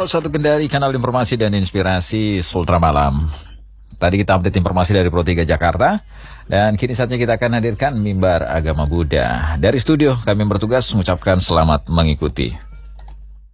101 Kendari, kanal informasi dan inspirasi Sultra Malam. Tadi kita update informasi dari Pro 3 Jakarta. Dan kini saatnya kita akan hadirkan Mimbar Agama Buddha. Dari studio kami bertugas mengucapkan selamat mengikuti.